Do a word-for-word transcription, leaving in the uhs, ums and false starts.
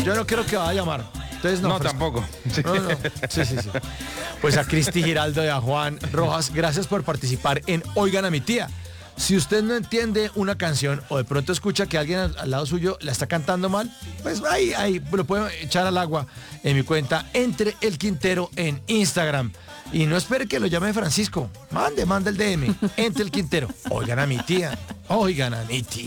yo no creo que vaya a llamar. Entonces no, No, Fresco. tampoco. No, no. Sí, sí, sí. Pues a Cristi Giraldo y a Juan Rojas, gracias por participar en Oigan a mi tía. Si usted no entiende una canción o de pronto escucha que alguien al, al lado suyo la está cantando mal, pues ahí, ahí lo puedo echar al agua en mi cuenta Entre el Quintero en Instagram. Y no espere que lo llame Francisco. Mande, mande el D M. Entre el Quintero. Oigan a mi tía. Oigan a mi tía.